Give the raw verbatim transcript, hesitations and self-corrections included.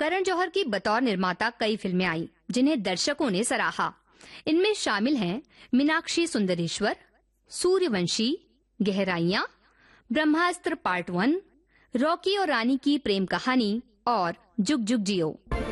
करण जौहर की बतौर निर्माता कई फिल्में आई जिन्हें दर्शकों ने सराहा। इनमें शामिल हैं मीनाक्षी सुंदरेश्वर, सूर्यवंशी, गहराइयां, ब्रह्मास्त्र पार्ट वन, रॉकी और रानी की प्रेम कहानी और जुग जुग जियो।